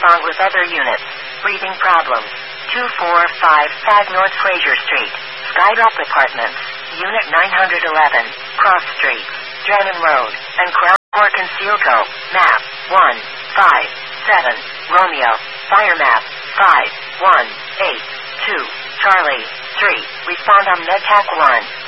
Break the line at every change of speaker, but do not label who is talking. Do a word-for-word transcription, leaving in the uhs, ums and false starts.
respond with other units. Breathing problems. two four five five North Fraser Street. Skydrop Apartments. Unit nine eleven. Cross Street. Drennan Road. And Crown Court Concealco. Map. one five seven. Romeo. Fire map. five one eight two. Charlie. three. Respond on MedTac one.